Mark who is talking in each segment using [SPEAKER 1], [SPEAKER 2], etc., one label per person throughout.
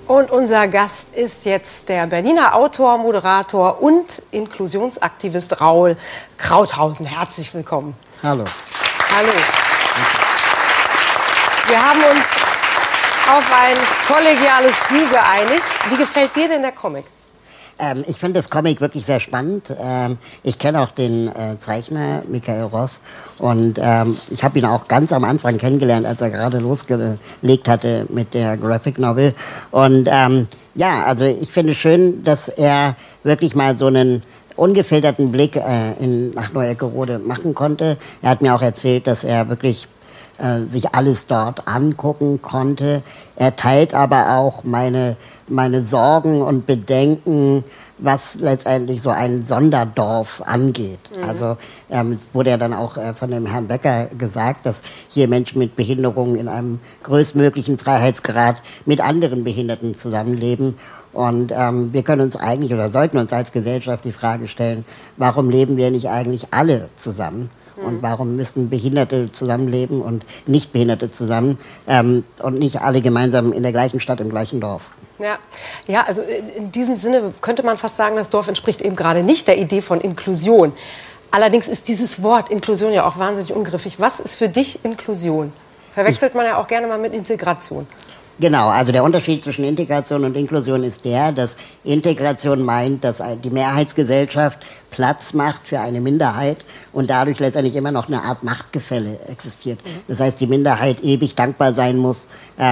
[SPEAKER 1] Und unser Gast ist jetzt der Berliner Autor, Moderator und Inklusionsaktivist Raoul Krauthausen. Herzlich willkommen.
[SPEAKER 2] Hallo.
[SPEAKER 1] Hallo. Wir haben uns auf ein kollegiales Du geeinigt. Wie gefällt dir denn der Comic?
[SPEAKER 2] Ich finde das Comic wirklich sehr spannend. Ich kenne auch den Zeichner Michael Ross und ich habe ihn auch ganz am Anfang kennengelernt, als er gerade losgelegt hatte mit der Graphic Novel. Und ja, also ich finde schön, dass er wirklich mal so einen ungefilterten Blick nach Neu-Eckerode machen konnte. Er hat mir auch erzählt, dass er wirklich sich alles dort angucken konnte. Er teilt aber auch meine Sorgen und Bedenken, was letztendlich so ein Sonderdorf angeht. Mhm. Also es wurde ja dann auch von dem Herrn Becker gesagt, dass hier Menschen mit Behinderungen in einem größtmöglichen Freiheitsgrad mit anderen Behinderten zusammenleben. Und wir können uns eigentlich oder sollten uns als Gesellschaft die Frage stellen, warum leben wir nicht eigentlich alle zusammen? Und warum müssen Behinderte zusammenleben und Nichtbehinderte zusammen und nicht alle gemeinsam in der gleichen Stadt, im gleichen Dorf?
[SPEAKER 1] Ja, also in diesem Sinne könnte man fast sagen, das Dorf entspricht eben gerade nicht der Idee von Inklusion. Allerdings ist dieses Wort Inklusion ja auch wahnsinnig ungriffig. Was ist für dich Inklusion? Verwechselt man ja auch gerne mal mit Integration.
[SPEAKER 2] Genau, also der Unterschied zwischen Integration und Inklusion ist der, dass Integration meint, dass die Mehrheitsgesellschaft Platz macht für eine Minderheit und dadurch letztendlich immer noch eine Art Machtgefälle existiert. Das heißt, die Minderheit ewig dankbar sein muss,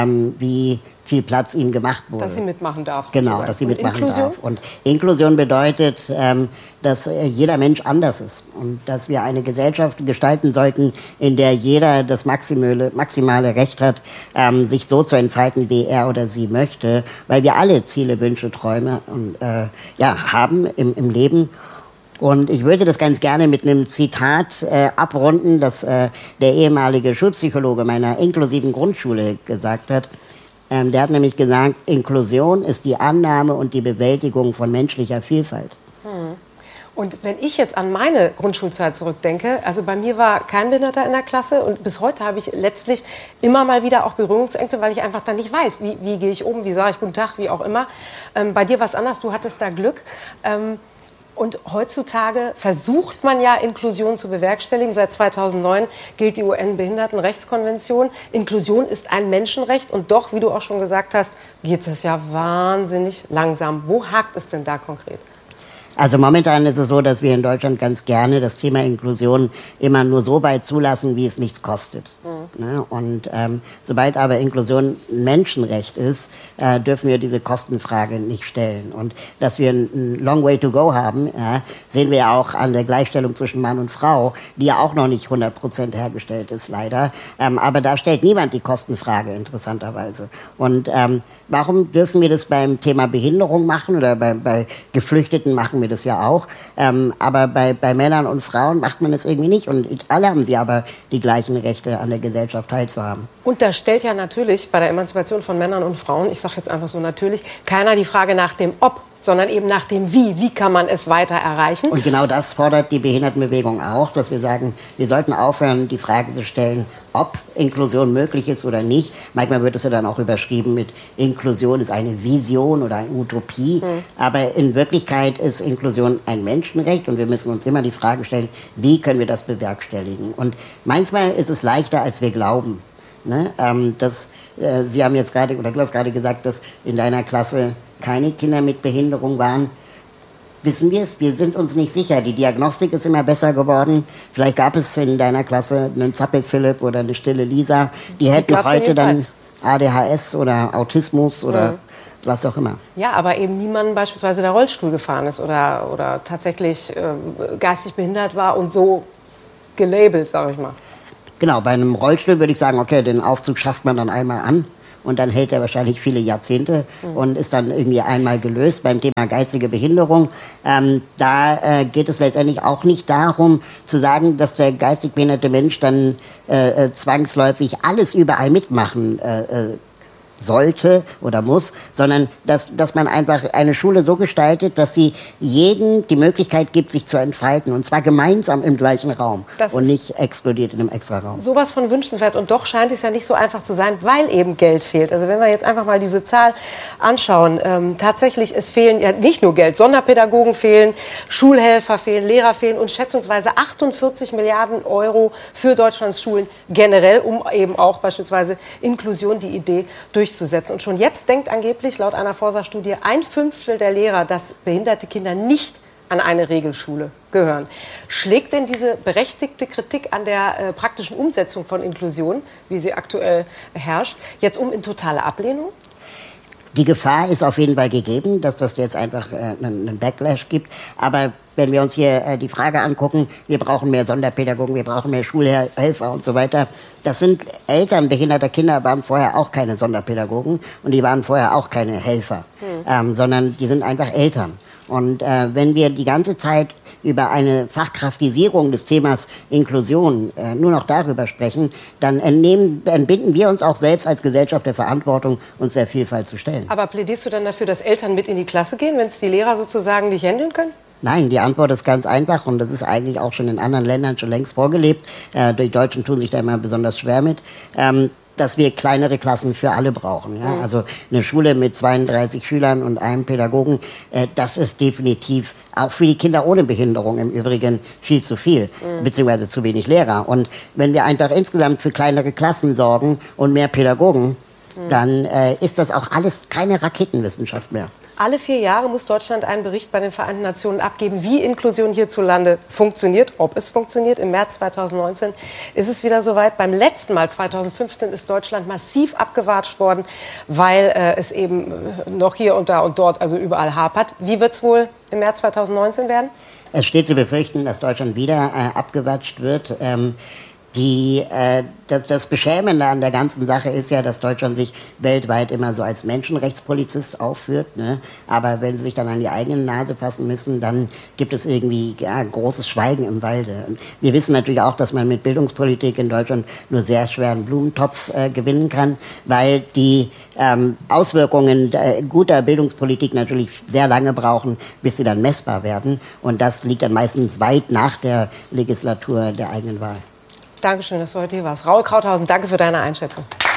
[SPEAKER 2] wie viel Platz ihm gemacht wurde.
[SPEAKER 1] Dass sie mitmachen darf.
[SPEAKER 2] Genau, dass sie mitmachen darf. Und Inklusion bedeutet, dass jeder Mensch anders ist und dass wir eine Gesellschaft gestalten sollten, in der jeder das maximale Recht hat, sich so zu entfalten, wie er oder sie möchte, weil wir alle Ziele, Wünsche, Träume haben im Leben. Und ich würde das ganz gerne mit einem Zitat abrunden, das der ehemalige Schulpsychologe meiner inklusiven Grundschule gesagt hat. Der hat nämlich gesagt, Inklusion ist die Annahme und die Bewältigung von menschlicher Vielfalt.
[SPEAKER 1] Und wenn ich jetzt an meine Grundschulzeit zurückdenke, also bei mir war kein Behinderter in der Klasse und bis heute habe ich letztlich immer mal wieder auch Berührungsängste, weil ich einfach dann nicht weiß, wie gehe ich um, wie sage ich guten Tag, wie auch immer. Bei dir war es anders, du hattest da Glück. Und heutzutage versucht man ja, Inklusion zu bewerkstelligen. Seit 2009 gilt die UN-Behindertenrechtskonvention. Inklusion ist ein Menschenrecht. Und doch, wie du auch schon gesagt hast, geht es ja wahnsinnig langsam. Wo hakt es denn da konkret?
[SPEAKER 2] Also momentan ist es so, dass wir in Deutschland ganz gerne das Thema Inklusion immer nur so weit zulassen, wie es nichts kostet. Mhm. Und sobald aber Inklusion ein Menschenrecht ist, dürfen wir diese Kostenfrage nicht stellen. Und dass wir ein long way to go haben, sehen wir ja auch an der Gleichstellung zwischen Mann und Frau, die ja auch noch nicht 100% hergestellt ist, leider. Aber da stellt niemand die Kostenfrage, interessanterweise. Und warum dürfen wir das beim Thema Behinderung machen oder bei Geflüchteten machen wir das ja auch, aber bei Männern und Frauen macht man das irgendwie nicht und alle haben sie aber die gleichen Rechte an der Gesellschaft teilzuhaben.
[SPEAKER 1] Und da stellt ja natürlich bei der Emanzipation von Männern und Frauen, ich sage jetzt einfach so natürlich, keiner die Frage nach dem Ob, sondern eben nach dem Wie. Wie kann man es weiter erreichen?
[SPEAKER 2] Und genau das fordert die Behindertenbewegung auch, dass wir sagen, wir sollten aufhören, die Frage zu stellen, ob Inklusion möglich ist oder nicht. Manchmal wird es ja dann auch überschrieben mit Inklusion ist eine Vision oder eine Utopie. Aber in Wirklichkeit ist Inklusion ein Menschenrecht und wir müssen uns immer die Frage stellen, wie können wir das bewerkstelligen? Und manchmal ist es leichter, als wir glauben. Ne? Sie haben jetzt gerade, oder du hast gerade gesagt, dass in deiner Klasse keine Kinder mit Behinderung waren. Wissen wir es? Wir sind uns nicht sicher. Die Diagnostik ist immer besser geworden. Vielleicht gab es in deiner Klasse einen Zappel-Philipp oder eine stille Lisa. Die hätten heute dann ADHS oder Autismus oder was auch immer.
[SPEAKER 1] Ja, aber eben niemand beispielsweise der Rollstuhl gefahren ist oder tatsächlich geistig behindert war und so gelabelt, sage ich mal.
[SPEAKER 2] Genau, bei einem Rollstuhl würde ich sagen, okay, den Aufzug schafft man dann einmal an. Und dann hält er wahrscheinlich viele Jahrzehnte und ist dann irgendwie einmal gelöst. Beim Thema geistige Behinderung, da geht es letztendlich auch nicht darum zu sagen, dass der geistig behinderte Mensch dann zwangsläufig alles überall mitmachen sollte oder muss, sondern dass man einfach eine Schule so gestaltet, dass sie jedem die Möglichkeit gibt, sich zu entfalten. Und zwar gemeinsam im gleichen Raum und nicht exkludiert in einem Extraraum.
[SPEAKER 1] Sowas von wünschenswert. Und doch scheint es ja nicht so einfach zu sein, weil eben Geld fehlt. Also wenn wir jetzt einfach mal diese Zahl anschauen, tatsächlich, es fehlen ja nicht nur Geld. Sonderpädagogen fehlen, Schulhelfer fehlen, Lehrer fehlen und schätzungsweise 48 Milliarden Euro für Deutschlands Schulen generell, um eben auch beispielsweise Inklusion, die Idee durchzusetzen. Und schon jetzt denkt angeblich laut einer Forsa-Studie 1/5 der Lehrer, dass behinderte Kinder nicht an eine Regelschule gehören. Schlägt denn diese berechtigte Kritik an der praktischen Umsetzung von Inklusion, wie sie aktuell herrscht, jetzt in totale Ablehnung?
[SPEAKER 2] Die Gefahr ist auf jeden Fall gegeben, dass das jetzt einfach einen Backlash gibt. Aber wenn wir uns hier die Frage angucken, wir brauchen mehr Sonderpädagogen, wir brauchen mehr Schulhelfer und so weiter. Das sind Eltern behinderter Kinder, waren vorher auch keine Sonderpädagogen und die waren vorher auch keine Helfer, sondern die sind einfach Eltern. Und wenn wir die ganze Zeit über eine Fachkraftisierung des Themas Inklusion nur noch darüber sprechen, dann entbinden wir uns auch selbst als Gesellschaft der Verantwortung, uns der Vielfalt zu stellen.
[SPEAKER 1] Aber plädierst du dann dafür, dass Eltern mit in die Klasse gehen, wenn es die Lehrer sozusagen nicht handeln können?
[SPEAKER 2] Nein, die Antwort ist ganz einfach und das ist eigentlich auch schon in anderen Ländern schon längst vorgelebt. Die Deutschen tun sich da immer besonders schwer mit. Dass wir kleinere Klassen für alle brauchen. Ja? Also eine Schule mit 32 Schülern und einem Pädagogen, das ist definitiv auch für die Kinder ohne Behinderung im Übrigen viel zu viel, beziehungsweise zu wenig Lehrer. Und wenn wir einfach insgesamt für kleinere Klassen sorgen und mehr Pädagogen, dann ist das auch alles keine Raketenwissenschaft mehr.
[SPEAKER 1] Alle 4 Jahre muss Deutschland einen Bericht bei den Vereinten Nationen abgeben, wie Inklusion hierzulande funktioniert, ob es funktioniert. Im März 2019 ist es wieder soweit. Beim letzten Mal, 2015, ist Deutschland massiv abgewatscht worden, weil es eben noch hier und da und dort, also überall hapert. Wie wird es wohl im März 2019 werden?
[SPEAKER 2] Es steht zu befürchten, dass Deutschland wieder abgewatscht wird. Das Beschämende an der ganzen Sache ist ja, dass Deutschland sich weltweit immer so als Menschenrechtspolizist aufführt. Ne? Aber wenn sie sich dann an die eigene Nase fassen müssen, dann gibt es irgendwie großes Schweigen im Walde. Und wir wissen natürlich auch, dass man mit Bildungspolitik in Deutschland nur sehr schwer einen Blumentopf gewinnen kann, weil die Auswirkungen guter Bildungspolitik natürlich sehr lange brauchen, bis sie dann messbar werden. Und das liegt dann meistens weit nach der Legislatur der eigenen Wahl.
[SPEAKER 1] Dankeschön, dass du heute hier warst. Raul Krauthausen, danke für deine Einschätzung.